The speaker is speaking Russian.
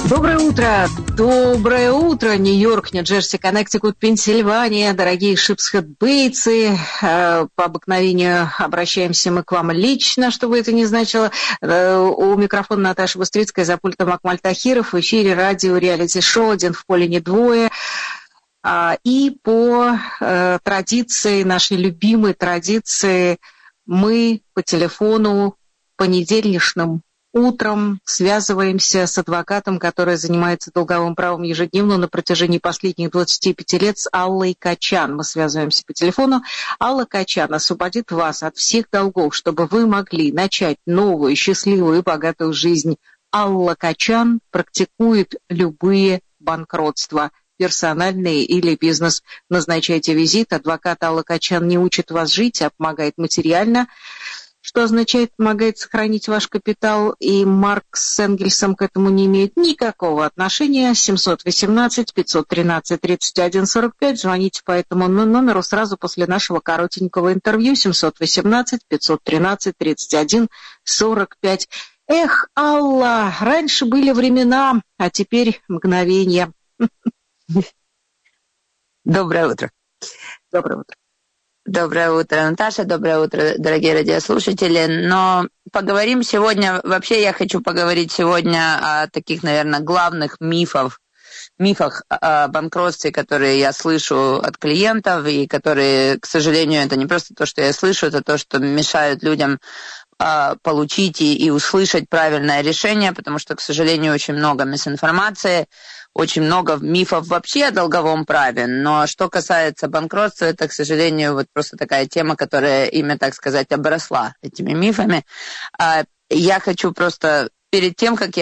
Доброе утро, Нью-Йорк, Нью-Джерси, Коннектикут, Пенсильвания, дорогие шипсхед-бейцы. По обыкновению обращаемся мы к вам лично, что бы это ни значило. У микрофона Наташа Быстрицкая, за пультом Акмаль Тахиров, в эфире радио реалити-шоу «Один в поле не двое». И по традиции, нашей любимой традиции, мы по телефону понедельничным утром связываемся с адвокатом, который занимается долговым правом ежедневно на протяжении последних 25 лет, с Аллой Качан. Мы связываемся по телефону. Алла Качан освободит вас от всех долгов, чтобы вы могли начать новую, счастливую и богатую жизнь. Алла Качан практикует любые банкротства, персональные или бизнес. Назначайте визит. Адвокат Алла Качан не учит вас жить, а помогает материально, что означает, помогает сохранить ваш капитал, и Маркс с Энгельсом к этому не имеют никакого отношения. 718-513-31-45. Звоните по этому номеру сразу после нашего коротенького интервью. 718-513-31-45. Эх, Алла, раньше были времена, а теперь мгновения. Доброе утро. Доброе утро. Доброе утро, Наташа, доброе утро, дорогие радиослушатели. Но поговорим сегодня, вообще я хочу поговорить сегодня о таких, наверное, главных мифах о банкротстве, которые я слышу от клиентов, и которые, к сожалению, это не просто то, что я слышу, это то, что мешают людям получить и услышать правильное решение, потому что, к сожалению, очень много мисинформации, очень много мифов вообще о долговом праве, но что касается банкротства, это, к сожалению, вот просто такая тема, которая ими, так сказать, обросла этими мифами. Я хочу просто, перед тем, как